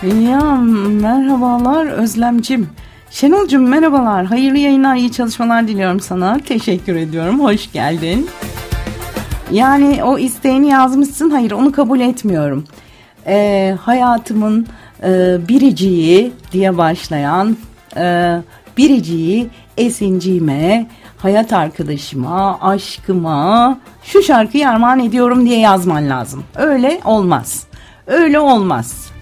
Ya merhabalar Özlemcim. Şenolcum merhabalar. Hayırlı yayınlar, iyi çalışmalar diliyorum sana. Teşekkür ediyorum. Hoş geldin. Yani o isteğini yazmışsın. Hayır, onu kabul etmiyorum. Hayatımın biriciği diye başlayan biriciği esincime, hayat arkadaşıma, aşkıma şu şarkıyı armağan ediyorum diye yazman lazım. Öyle olmaz. Öyle olmaz.